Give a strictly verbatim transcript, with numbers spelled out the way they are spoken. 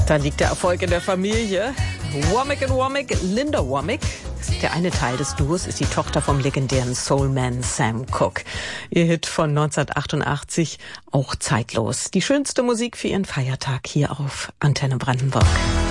Da liegt der Erfolg in der Familie. Womack and Womack, Linda Womack. Der eine Teil des Duos ist die Tochter vom legendären Soulman Sam Cooke. Ihr Hit von neunzehnhundertachtundachtzig, auch zeitlos. Die schönste Musik für ihren Feiertag hier auf Antenne Brandenburg.